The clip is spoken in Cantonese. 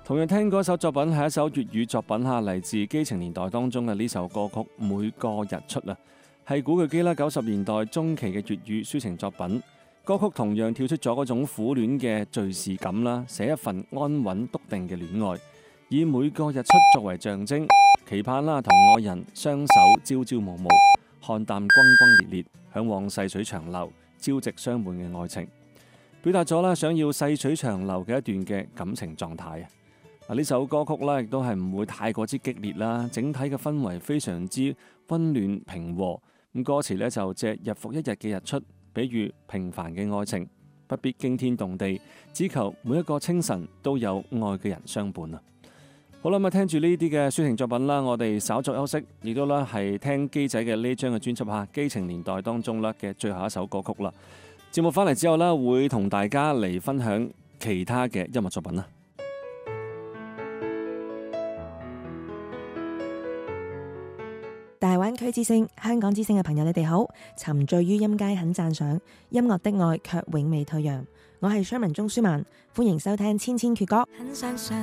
同樣聽嗰首作品係一首粵語作品嚇，嚟自基情年代當中嘅呢首歌曲《每個日出》啊，係古巨基啦90年代中期嘅粵語抒情作品。歌曲同樣跳出咗嗰種苦戀嘅敘事感啦，寫一份安穩篤定嘅戀愛，以每個日出作為象徵，期盼啦同愛人雙手朝朝暮暮，看淡轟轟烈烈，嚮往細水長流、朝夕相伴嘅愛情，表達咗啦想要細水長流嘅一段嘅感情狀態啊！呢首歌曲咧亦都係唔會太過之激烈啦，整體嘅氛圍非常之溫暖平和。咁歌詞咧就借日復一日嘅日出，比喻平凡嘅愛情，不必驚天動地，只求每一個清晨都有愛嘅人相伴啊！好啦，咁聽住呢啲嘅抒情作品啦，我哋稍作休息，亦都啦係聽基仔嘅呢張嘅專輯《基情年代》當中啦嘅最後一首歌曲啦。節目翻嚟之後啦，會同大家嚟分享其他嘅音樂作品啦。 大灣區之聲、香港之聲嘅朋友，你哋好！沉醉於音階很讚賞，音樂的愛卻永未退讓。我係 Sherman 鍾舒漫，歡迎收聽千千闕歌。